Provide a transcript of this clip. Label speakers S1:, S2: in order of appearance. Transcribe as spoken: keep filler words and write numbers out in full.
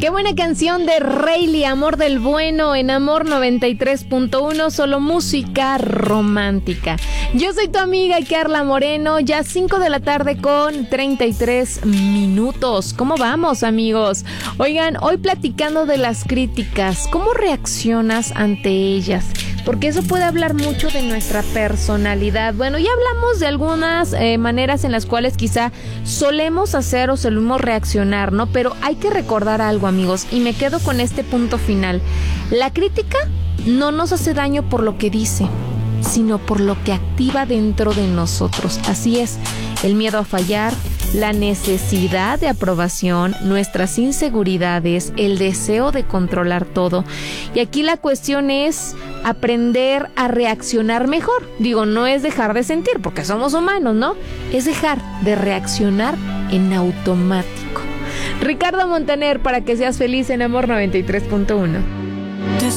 S1: Qué buena canción de Reilly, Amor del Bueno, en Amor noventa y tres punto uno, solo música romántica. Yo soy tu amiga Carla Moreno, ya cinco de la tarde con treinta y tres minutos. ¿Cómo vamos, amigos? Oigan, hoy platicando de las críticas, ¿cómo reaccionas ante ellas? Porque eso puede hablar mucho de nuestra personalidad. Bueno, ya hablamos de algunas eh, maneras en las cuales quizá solemos hacer o solemos reaccionar, ¿no? Pero hay que recordar algo, amigos, y me quedo con este punto final. La crítica no nos hace daño por lo que dice, sino por lo que activa dentro de nosotros. Así es, el miedo a fallar, la necesidad de aprobación, nuestras inseguridades, el deseo de controlar todo. Y aquí la cuestión es aprender a reaccionar mejor. Digo, no es dejar de sentir, porque somos humanos, ¿no? Es dejar de reaccionar en automático. Ricardo Montaner, para que seas feliz, en Amor noventa y tres punto uno.